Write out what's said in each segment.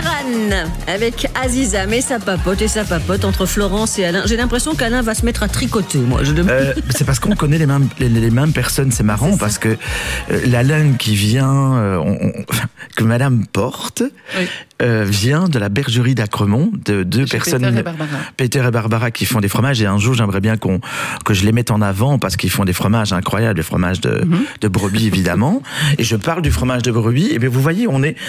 Kéran avec Aziza, mais ça papote entre Florence et Alain. J'ai l'impression qu'Alain va se mettre à tricoter, moi. C'est parce qu'on connaît les mêmes personnes, c'est marrant, parce que la laine qui vient, que Madame porte, oui. Vient de la bergerie d'Acremont, de deux personnes, Peter et Barbara, qui font des fromages. Et un jour, j'aimerais bien que je les mette en avant, parce qu'ils font des fromages incroyables, des fromages de brebis, évidemment. Et je parle du fromage de brebis. Et bien, vous voyez,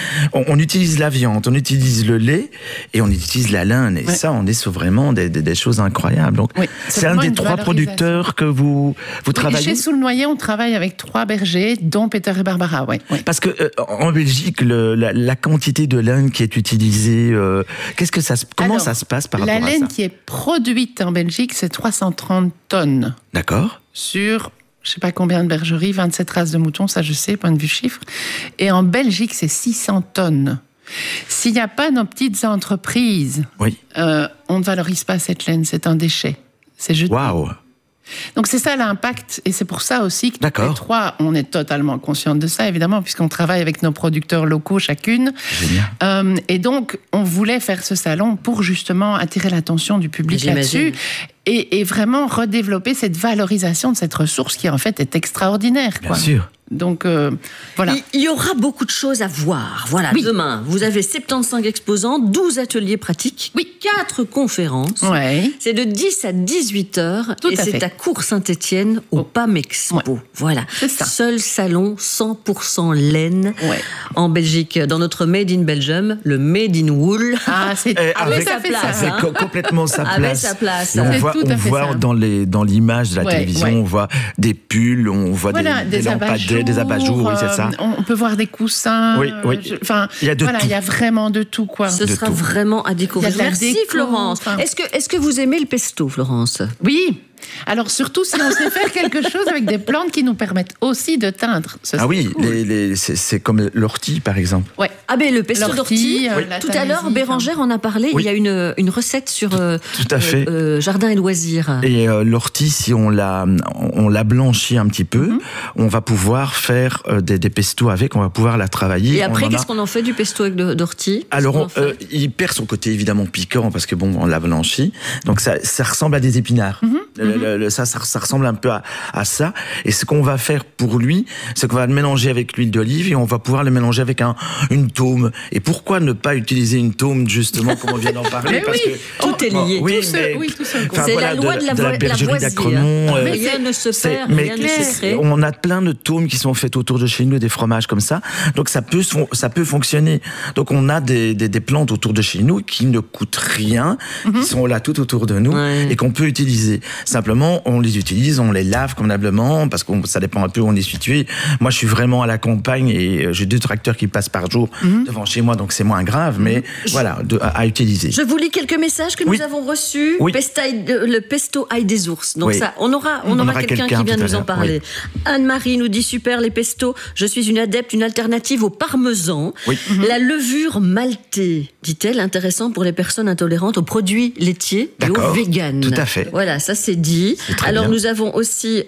on utilise la viande, on utilise le lait, et on utilise la laine. Et ça, on est sur vraiment des choses incroyables. Donc, c'est un des 3 producteurs que vous travaillez. Chez Soulnoyer, on travaille avec 3 bergers, dont Peter et Barbara. Oui. Parce que en Belgique, la quantité de laine qui est utilisée, comment ça se passe par rapport à ça? La laine qui est produite en Belgique, c'est 330 tonnes. D'accord. Sur je ne sais pas combien de bergeries, 27 races de moutons, ça je sais, point de vue chiffre. Et en Belgique, c'est 600 tonnes. S'il n'y a pas nos petites entreprises, on ne valorise pas cette laine, c'est un déchet. C'est jeté. Waouh! Donc c'est ça l'impact, et c'est pour ça aussi que les 3, on est totalement consciente de ça, évidemment, puisqu'on travaille avec nos producteurs locaux chacune. Génial. Et donc, on voulait faire ce salon pour justement attirer l'attention du public là-dessus, et vraiment redévelopper cette valorisation de cette ressource qui en fait est extraordinaire. Bien sûr. Donc, voilà. Il y aura beaucoup de choses à voir. Voilà, demain, vous avez 75 exposants, 12 ateliers pratiques, 4 conférences. C'est de 10 à 18 heures. Et c'est à Cours-Saint-Étienne, au PAM Expo. Voilà. C'est ça. Seul salon 100% laine en Belgique. Dans notre Made in Belgium, le Made in Wool. C'est avec sa place. C'est complètement sa place. Avec sa place. Et on voit dans l'image de la télévision, on voit des pulls, on voit des lampadaires, des abat-jours, c'est ça. On peut voir des coussins. Il y a tout. Il y a vraiment de tout, quoi. Ce sera vraiment à découvrir. Merci Florence. Est-ce que vous aimez le pesto, Florence? Oui. Alors surtout si on sait faire quelque chose avec des plantes qui nous permettent aussi de teindre. C'est comme l'ortie, par exemple. Ah ben le pesto d'ortie. Tout à l'heure, Bérangère en a parlé. Il y a une recette sur jardin et loisirs. Et l'ortie, si on la blanchit un petit peu, on va pouvoir faire des pestos avec. On va pouvoir la travailler. Et après, qu'est-ce qu'on en fait du pesto avec d'ortie? Alors, il perd son côté évidemment piquant parce que on l'a blanchi. Donc ça ressemble à des épinards. Ça ressemble un peu à ça. Et ce qu'on va faire pour lui, c'est qu'on va le mélanger avec l'huile d'olive et on va pouvoir le mélanger avec une taume. Et pourquoi ne pas utiliser une taume, justement, comme on vient d'en parler? Parce que tout est lié. C'est la loi de la bergerie d'Acremont. Rien ne se perd, rien ne se crée. On a plein de taumes qui sont faites autour de chez nous, des fromages comme ça. Donc ça peut fonctionner. Donc on a des plantes autour de chez nous qui ne coûtent rien, qui sont là tout autour de nous et qu'on peut utiliser. Simplement, on les utilise, on les lave convenablement, parce que ça dépend un peu où on est situé. Moi, je suis vraiment à la campagne et j'ai 2 tracteurs qui passent par jour devant chez moi, donc c'est moins grave, mais voilà, à utiliser. Je vous lis quelques messages que nous avons reçus. Le pesto ail des ours. Donc ça, on aura quelqu'un qui vient nous en parler. Anne-Marie nous dit super les pestos. Je suis une adepte, une alternative au parmesan. La levure maltée, dit-elle, intéressant pour les personnes intolérantes aux produits laitiers et aux véganes. Tout à fait. Voilà, ça c'est dit. Alors nous avons aussi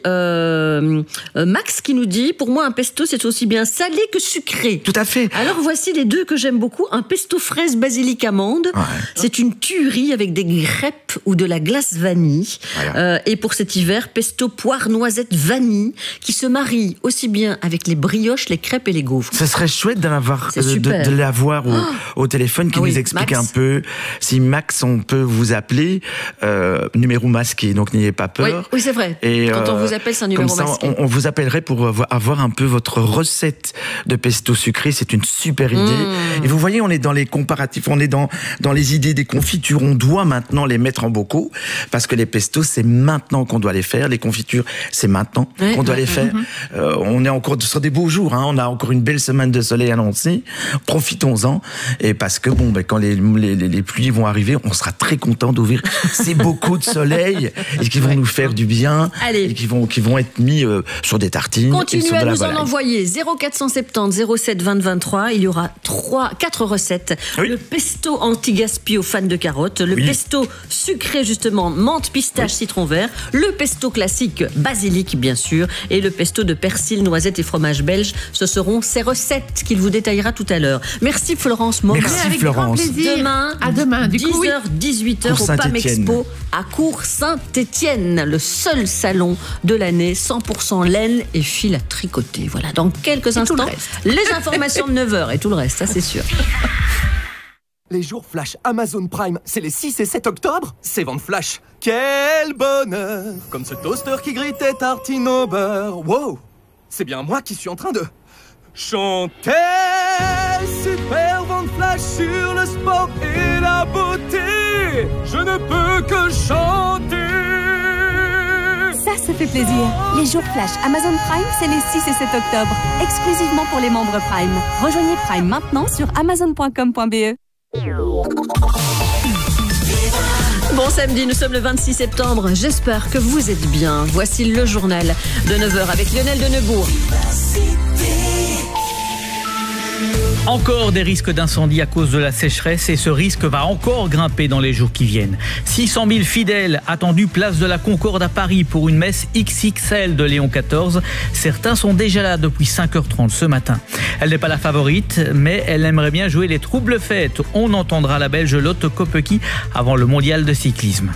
Max qui nous dit, pour moi un pesto c'est aussi bien salé que sucré. Tout à fait. Alors voici les 2 que j'aime beaucoup. Un pesto fraise basilic amande. C'est une tuerie avec des crêpes ou de la glace vanille. Et pour cet hiver, pesto poire noisette vanille qui se marie aussi bien avec les brioches, les crêpes et les gaufres. Ce serait chouette de l'avoir au téléphone qui nous explique Max. Un peu. Si Max, on peut vous appeler, numéro masqué, donc n'ayez pas peur. Oui, c'est vrai. Et quand on vous appelle, c'est un numéro masqué. On vous appellerait pour avoir un peu votre recette de pesto sucré. C'est une super idée. Et vous voyez, on est dans les comparatifs, on est dans les idées des confitures. On doit maintenant les mettre en bocaux parce que les pestos, c'est maintenant qu'on doit les faire. Les confitures, c'est maintenant qu'on doit les faire. On est encore sur des beaux jours. On a encore une belle semaine de soleil annoncée. Profitons-en. Et parce que quand les pluies vont arriver, on sera très content d'ouvrir ces bocaux de soleil. Et et qui vont nous faire du bien. Allez. Et qui vont être mis sur des tartines. Continuez à nous en envoyer 0470 07 20 23. Il y aura 4 recettes. Oui. Le pesto anti-gaspi aux fans de carottes, le pesto sucré justement menthe, pistache, citron vert, le pesto classique basilic bien sûr et le pesto de persil, noisette et fromage belge. Ce seront ces recettes qu'il vous détaillera tout à l'heure. Merci Florence Morin. Merci avec Florence. Grand plaisir. Demain 10h 18h au PAM Expo à Cours Saint-Étienne, le seul salon de l'année 100% laine et fil à tricoter. Voilà, dans quelques instants, les informations de 9h et tout le reste, ça c'est sûr. Les jours flash Amazon Prime, c'est les 6 et 7 octobre. C'est vente flash. Quel bonheur! Comme ce toaster qui grille tes tartines au beurre. Wow! C'est bien moi qui suis en train de chanter. Super vente flash sur le sport et la beauté. Je ne peux que chanter. Ça fait plaisir. Les jours flash Amazon Prime, c'est les 6 et 7 octobre. Exclusivement pour les membres Prime. Rejoignez Prime maintenant sur amazon.com.be. Bon samedi, nous sommes le 26 septembre. J'espère que vous êtes bien. Voici le journal de 9h avec Lionel Denebourg. Encore des risques d'incendie à cause de la sécheresse et ce risque va encore grimper dans les jours qui viennent. 600 000 fidèles attendus place de la Concorde à Paris pour une messe XXL de Léon XIV. Certains sont déjà là depuis 5h30 ce matin. Elle n'est pas la favorite, mais elle aimerait bien jouer les troubles fêtes. On entendra la Belge Lotte Kopecky avant le mondial de cyclisme.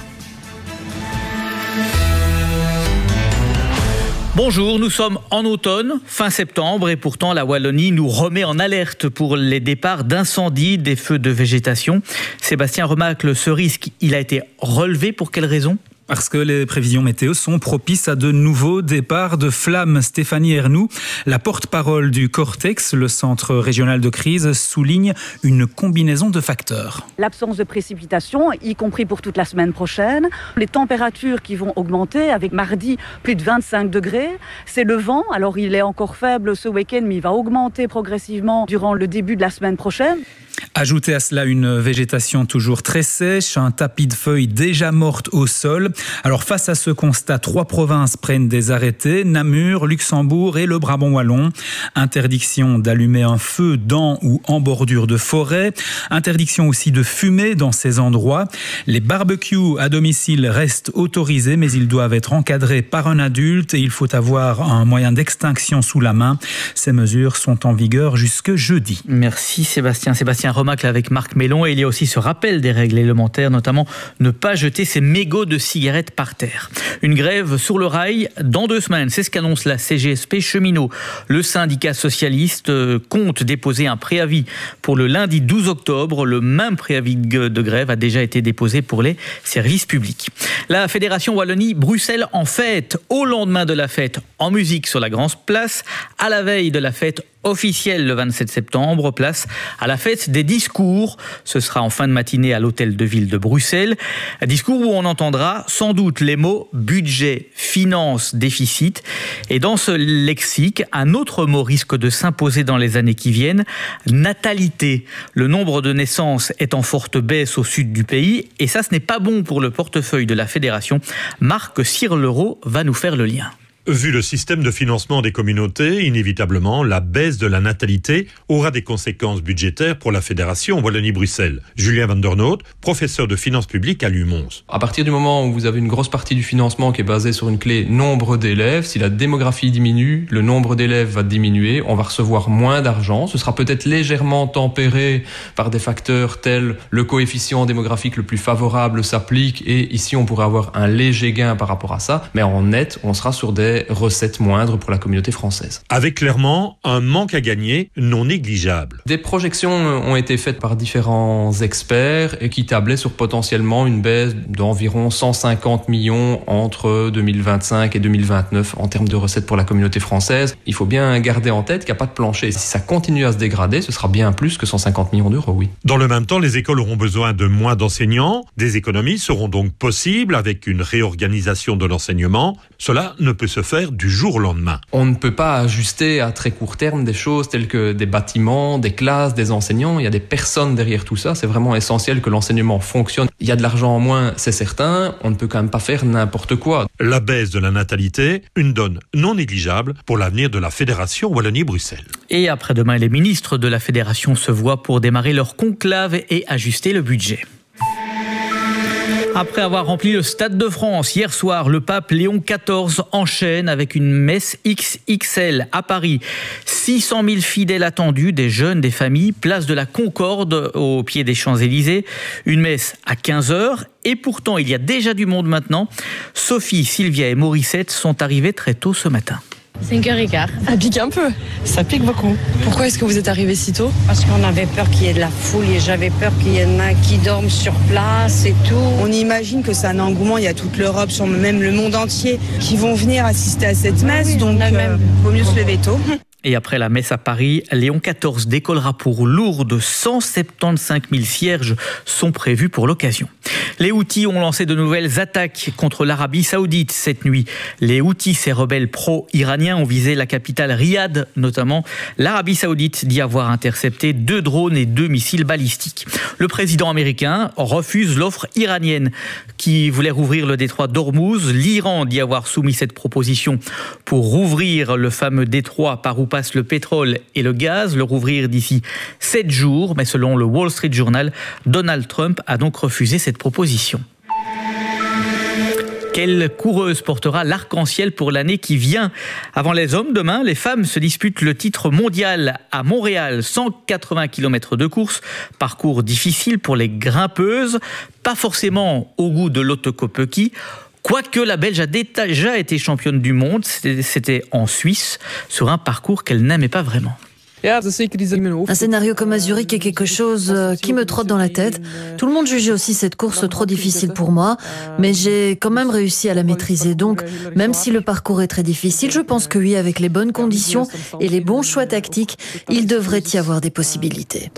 Bonjour, nous sommes en automne, fin septembre, et pourtant la Wallonie nous remet en alerte pour les départs d'incendies, des feux de végétation. Sébastien Remacle, ce risque, il a été relevé pour quelle raison ? Parce que les prévisions météo sont propices à de nouveaux départs de flammes. Stéphanie Ernoux, la porte-parole du Cortex, le centre régional de crise, souligne une combinaison de facteurs. L'absence de précipitations, y compris pour toute la semaine prochaine. Les températures qui vont augmenter avec mardi plus de 25 degrés. C'est le vent, alors il est encore faible ce week-end, mais il va augmenter progressivement durant le début de la semaine prochaine. Ajoutez à cela une végétation toujours très sèche, un tapis de feuilles déjà mortes au sol. Alors face à ce constat, 3 provinces prennent des arrêtés, Namur, Luxembourg et le Brabant wallon. Interdiction d'allumer un feu dans ou en bordure de forêt. Interdiction aussi de fumer dans ces endroits. Les barbecues à domicile restent autorisés, mais ils doivent être encadrés par un adulte et il faut avoir un moyen d'extinction sous la main. Ces mesures sont en vigueur jusque jeudi. Merci Sébastien Remacle avec Marc Mélon. Et il y a aussi ce rappel des règles élémentaires, notamment ne pas jeter ses mégots de cigarettes par terre. Une grève sur le rail dans 2 semaines, c'est ce qu'annonce la CGSP Cheminots. Le syndicat socialiste compte déposer un préavis pour le lundi 12 octobre. Le même préavis de grève a déjà été déposé pour les services publics. La Fédération Wallonie-Bruxelles en fête, au lendemain de la fête, en musique sur la Grande Place, à la veille de la fête officielle le 27 septembre, place à la fête des discours. Ce sera en fin de matinée à l'hôtel de ville de Bruxelles. Un discours où on entendra sans doute les mots budget, finance, déficit. Et dans ce lexique, un autre mot risque de s'imposer dans les années qui viennent, natalité. Le nombre de naissances est en forte baisse au sud du pays et ça, ce n'est pas bon pour le portefeuille de la fédération. Marc Sirlereau va nous faire le lien. Vu le système de financement des communautés, inévitablement, la baisse de la natalité aura des conséquences budgétaires pour la Fédération Wallonie-Bruxelles. Julien van der Noot, professeur de finances publiques à l'UMONS. À partir du moment où vous avez une grosse partie du financement qui est basée sur une clé nombre d'élèves, si la démographie diminue, le nombre d'élèves va diminuer, on va recevoir moins d'argent. Ce sera peut-être légèrement tempéré par des facteurs tels le coefficient démographique le plus favorable s'applique et ici on pourrait avoir un léger gain par rapport à ça, mais en net, on sera sur des recettes moindres pour la communauté française. Avec clairement un manque à gagner non négligeable. Des projections ont été faites par différents experts et qui tablaient sur potentiellement une baisse d'environ 150 millions entre 2025 et 2029 en termes de recettes pour la communauté française. Il faut bien garder en tête qu'il n'y a pas de plancher. Si ça continue à se dégrader, ce sera bien plus que 150 millions d'euros, oui. Dans le même temps, les écoles auront besoin de moins d'enseignants. Des économies seront donc possibles avec une réorganisation de l'enseignement. Cela ne peut se faire refaire du jour au lendemain. On ne peut pas ajuster à très court terme des choses telles que des bâtiments, des classes, des enseignants. Il y a des personnes derrière tout ça. C'est vraiment essentiel que l'enseignement fonctionne. Il y a de l'argent en moins, c'est certain. On ne peut quand même pas faire n'importe quoi. La baisse de la natalité, une donne non négligeable pour l'avenir de la Fédération Wallonie-Bruxelles. Et après-demain, les ministres de la Fédération se voient pour démarrer leur conclave et ajuster le budget. Après avoir rempli le Stade de France hier soir, le pape Léon XIV enchaîne avec une messe XXL à Paris. 600 000 fidèles attendus, des jeunes, des familles, place de la Concorde au pied des Champs-Élysées. Une messe à 15h et pourtant il y a déjà du monde maintenant. Sophie, Sylvia et Morissette sont arrivés très tôt ce matin. 5h15. Ça pique un peu. Ça pique beaucoup. Pourquoi est-ce que vous êtes arrivés si tôt ? Parce qu'on avait peur qu'il y ait de la foule et j'avais peur qu'il y en a qui dorment sur place et tout. On imagine que c'est un engouement, il y a toute l'Europe, même le monde entier qui vont venir assister à cette messe, donc vaut mieux se lever tôt. Et après la messe à Paris, Léon XIV décollera pour Lourdes. 175 000 cierges sont prévus pour l'occasion. Les Houthis ont lancé de nouvelles attaques contre l'Arabie Saoudite cette nuit. Les Houthis, ces rebelles pro-iraniens, ont visé la capitale Riyad notamment. L'Arabie Saoudite dit avoir intercepté 2 drones et 2 missiles balistiques. Le président américain refuse l'offre iranienne qui voulait rouvrir le détroit d'Ormuz. L'Iran dit avoir soumis cette proposition pour rouvrir le fameux détroit par où passe le pétrole et le gaz, le rouvrir d'ici 7 jours. Mais selon le Wall Street Journal, Donald Trump a donc refusé cette proposition. Quelle coureuse portera l'arc-en-ciel pour l'année qui vient ? Avant les hommes, demain, les femmes se disputent le titre mondial à Montréal. 180 km de course, parcours difficile pour les grimpeuses, pas forcément au goût de Lotte Kopecky. Quoique la Belge a déjà été championne du monde, c'était en Suisse, sur un parcours qu'elle n'aimait pas vraiment. Un scénario comme à Zurich est quelque chose qui me trotte dans la tête. Tout le monde jugeait aussi cette course trop difficile pour moi, mais j'ai quand même réussi à la maîtriser. Donc, même si le parcours est très difficile, je pense que oui, avec les bonnes conditions et les bons choix tactiques, il devrait y avoir des possibilités.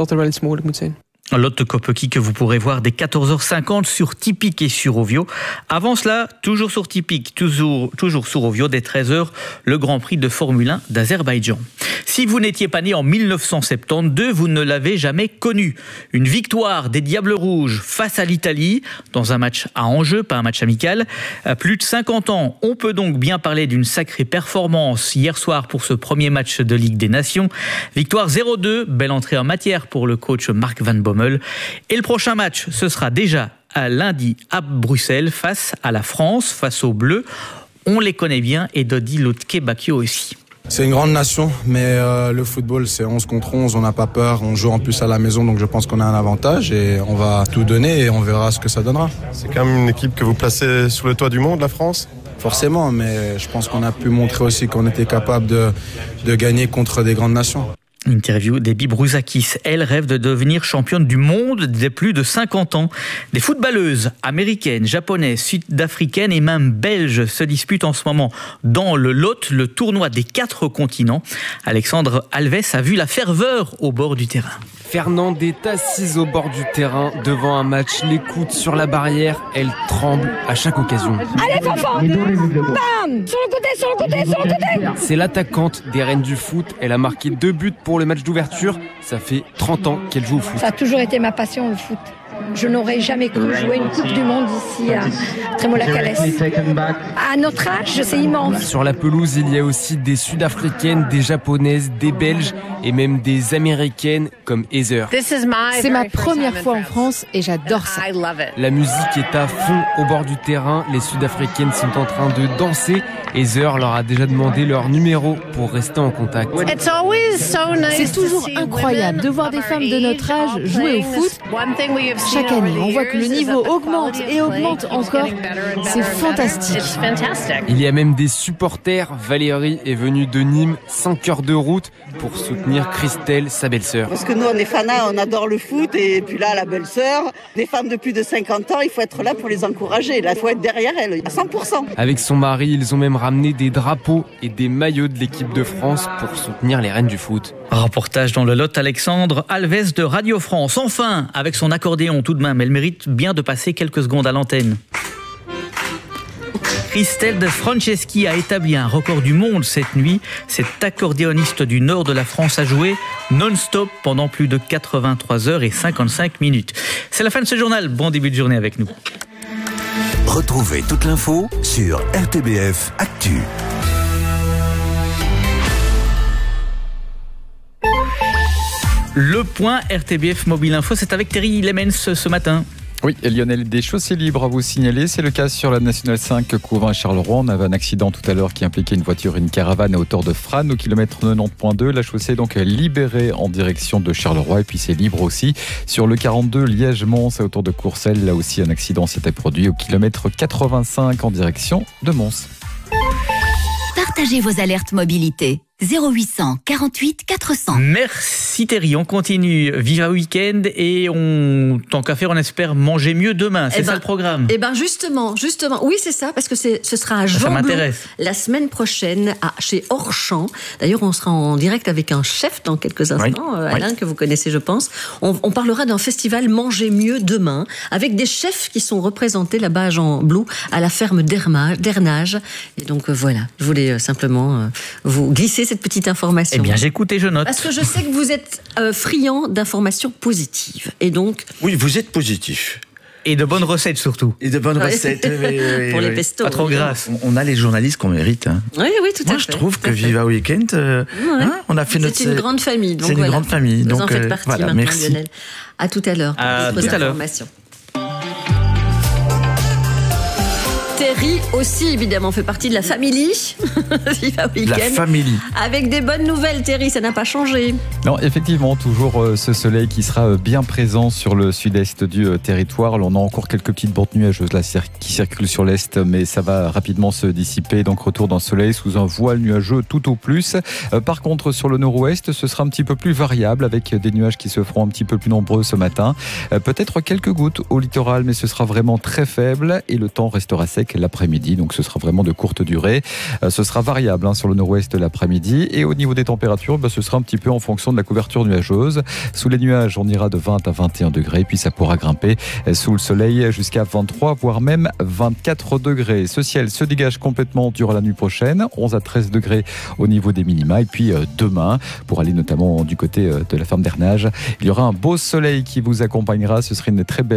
Lotte Kopecky que vous pourrez voir dès 14h50 sur Tipeee et sur Ovio. Avant cela, toujours sur Tipeee, toujours sur Ovio, dès 13h, le Grand Prix de Formule 1 d'Azerbaïdjan. Si vous n'étiez pas né en 1972, vous ne l'avez jamais connu. Une victoire des Diables Rouges face à l'Italie, dans un match à enjeu, pas un match amical. À plus de 50 ans, on peut donc bien parler d'une sacrée performance hier soir pour ce premier match de Ligue des Nations. Victoire 0-2, belle entrée en matière pour le coach Mark Van Bommel. Et le prochain match, ce sera déjà à lundi à Bruxelles face à la France, face aux Bleus. On les connaît bien et Dodi Lutke-Bacchio aussi. C'est une grande nation, mais le football c'est 11 contre 11, on n'a pas peur, on joue en plus à la maison, donc je pense qu'on a un avantage et on va tout donner et on verra ce que ça donnera. C'est quand même une équipe que vous placez sous le toit du monde, la France ? Forcément, mais je pense qu'on a pu montrer aussi qu'on était capable de gagner contre des grandes nations. Interview d'Ebi Brouzakis. Elle rêve de devenir championne du monde dès plus de 50 ans. Des footballeuses américaines, japonaises, sud-africaines et même belges se disputent en ce moment dans le Lot, le tournoi des 4 continents. Alexandre Alves a vu la ferveur au bord du terrain. Fernande est assise au bord du terrain devant un match, les coudes sur la barrière, elle tremble à chaque occasion. Allez Fanfan, bam, sur le côté. C'est l'attaquante des Reines du foot, elle a marqué 2 buts pour le match d'ouverture, ça fait 30 ans qu'elle joue au foot. Ça a toujours été ma passion, le foot. Je n'aurais jamais cru jouer une Coupe du Monde ici à Trémola-Calais. À notre âge, c'est immense. Sur la pelouse, il y a aussi des Sud-Africaines, des Japonaises, des Belges et même des Américaines comme Heather. C'est ma première fois en France et j'adore ça. La musique est à fond au bord du terrain. Les Sud-Africaines sont en train de danser. Heather leur a déjà demandé leur numéro pour rester en contact. C'est toujours incroyable de voir des femmes de notre âge jouer au foot. Chaque année, on voit que le niveau augmente et augmente encore. C'est fantastique. Il y a même des supporters. Valérie est venue de Nîmes, 5 heures de route pour soutenir Christelle, sa belle-sœur. Parce que nous, on est fanats, on adore le foot. Et puis là, la belle-sœur, des femmes de plus de 50 ans, il faut être là pour les encourager. Là, il faut être derrière elles, à 100%. Avec son mari, ils ont même ramené des drapeaux et des maillots de l'équipe de France pour soutenir les Reines du foot. Reportage dans le Lot, Alexandre Alves de Radio France. Enfin, avec son accordéon tout de même, elle mérite bien de passer quelques secondes à l'antenne. Christelle de Franceschi a établi un record du monde cette nuit. Cet accordéoniste du nord de la France a joué non-stop pendant plus de 83 heures et 55 minutes. C'est la fin de ce journal. Bon début de journée avec nous. Retrouvez toute l'info sur RTBF Actu. Le point RTBF Mobile Info, c'est avec Thierry Lemens ce matin. Oui, Lionel, des chaussées libres à vous signaler. C'est le cas sur la Nationale 5 Couvin-Charleroi. On avait un accident tout à l'heure qui impliquait une voiture et une caravane à hauteur de Frasnes au kilomètre 90.2. La chaussée est donc libérée en direction de Charleroi. Et puis c'est libre aussi sur le 42 Liège-Mons à hauteur de Courcelles. Là aussi, un accident s'était produit au kilomètre 85 en direction de Mons. Partagez vos alertes mobilité. 0800 48 400. Merci Thierry, on continue. Viva Week-end et tant qu'à faire, on espère manger mieux demain. C'est ça le programme. Justement, oui c'est ça, parce que ce sera à Jean-Blou la semaine prochaine chez Orchamps. D'ailleurs, on sera en direct avec un chef dans quelques instants, Alain, que vous connaissez je pense. On parlera d'un festival Manger mieux demain, avec des chefs qui sont représentés là-bas à Jean-Blou, à la ferme d'Ernage. Et donc voilà, je voulais simplement vous glisser cette petite information. Eh bien, j'écoute et je note. Parce que je sais que vous êtes friand d'informations positives. Et donc... Oui, vous êtes positif. Et de bonnes recettes surtout. Et de bonnes recettes. Pour les pestos. Pas trop grasses. On a les journalistes qu'on mérite. Hein. Oui, tout à fait. Moi, je trouve que Viva Weekend, on a fait notre... C'est une grande famille. C'est une grande famille. Vous en faites partie maintenant, merci. Lionel. À tout à l'heure. À tout à l'heure. Thierry aussi, évidemment, fait partie de la famille. Viva Weekend. La famille. Avec des bonnes nouvelles, Thierry, ça n'a pas changé. Non, effectivement, toujours ce soleil qui sera bien présent sur le sud-est du territoire. On a encore quelques petites bandes nuageuses là, qui circulent sur l'est, mais ça va rapidement se dissiper. Donc, retour d'un soleil sous un voile nuageux tout au plus. Par contre, sur le nord-ouest, ce sera un petit peu plus variable avec des nuages qui se feront un petit peu plus nombreux ce matin. Peut-être quelques gouttes au littoral, mais ce sera vraiment très faible et le temps restera sec l'après-midi, donc ce sera vraiment de courte durée. Ce sera variable sur le nord-ouest l'après-midi et au niveau des températures, ce sera un petit peu en fonction de la couverture nuageuse. Sous les nuages, on ira de 20 à 21 degrés, puis ça pourra grimper sous le soleil jusqu'à 23, voire même 24 degrés. Ce ciel se dégage complètement durant la nuit prochaine, 11 à 13 degrés au niveau des minima, et puis demain, pour aller notamment du côté de la ferme d'Ernage, il y aura un beau soleil qui vous accompagnera. Ce serait une très belle